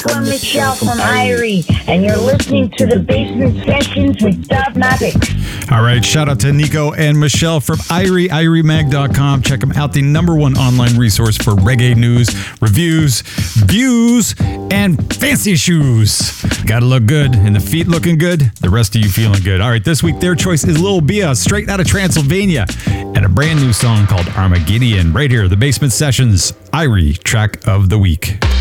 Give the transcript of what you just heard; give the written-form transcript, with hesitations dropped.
Nico and Michelle from Irie, and you're listening to the Basement Sessions with Dubmatics. All right, shout out to Nico and Michelle from Irie, IrieMag.com. Check them out, the #1 online resource for reggae news, reviews, views, and fancy shoes. Gotta look good, and the feet looking good, the rest of you feeling good. All right, this week their choice is Lil Bia, straight out of Transylvania, and a brand new song called Armageddon, right here, the Basement Sessions Irie track of the week.